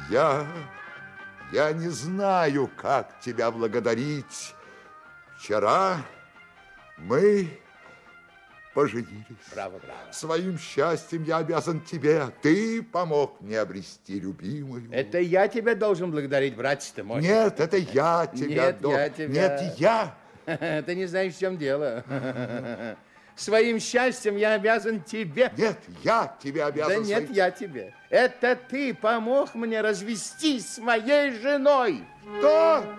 Я не знаю, как тебя благодарить. Вчера мы поженились. Браво, браво. Своим счастьем я обязан тебе. Ты помог мне обрести любимую. Это я тебя должен благодарить, братец ты мой. Нет, это я тебя должен. Я тебя... Нет, я. Ты не знаешь, в чем дело. Своим счастьем я обязан тебе. Нет, я тебе обязан. Да нет, я тебе. Это ты помог мне развестись с моей женой. Что?